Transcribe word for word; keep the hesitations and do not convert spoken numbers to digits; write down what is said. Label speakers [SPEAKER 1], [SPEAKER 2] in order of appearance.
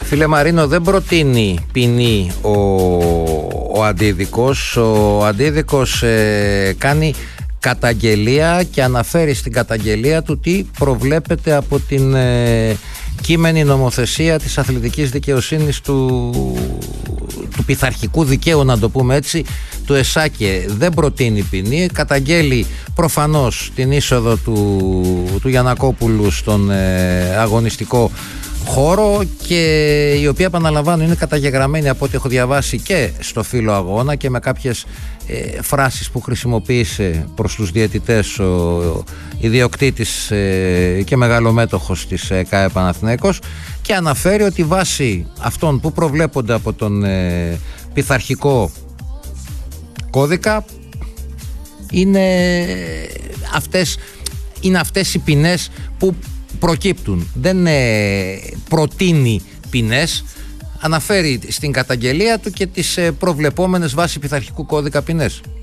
[SPEAKER 1] Φίλε Μαρίνο, δεν προτείνει ποινή ο, ο αντίδικος. Ο αντίδικος ε, κάνει καταγγελία και αναφέρει στην καταγγελία του τι προβλέπεται από την ε, κείμενη νομοθεσία της αθλητικής δικαιοσύνης, του, του πειθαρχικού δικαίου, να το πούμε έτσι, του ΕΣΑΚΕ. Δεν προτείνει ποινή, καταγγέλει προφανώς την είσοδο του, του Γιαννακόπουλου στον ε, αγωνιστικό χώρο, και η οποία, επαναλαμβάνω, είναι καταγεγραμμένη από ό,τι έχω διαβάσει και στο φύλλο αγώνα και με κάποιες ε, φράσεις που χρησιμοποίησε προς τους διαιτητές ο, ο ιδιοκτήτης ε, και μεγαλομέτωχος της ε, ΚΑΕ Παναθηναίκος, και αναφέρει ότι βάσει αυτών που προβλέπονται από τον ε, πειθαρχικό κώδικα είναι αυτές, είναι αυτές οι ποινές που προκύπτουν. Δεν ε, προτείνει ποινές, αναφέρει στην καταγγελία του και τις ε, προβλεπόμενες βάσει πειθαρχικού κώδικα ποινές.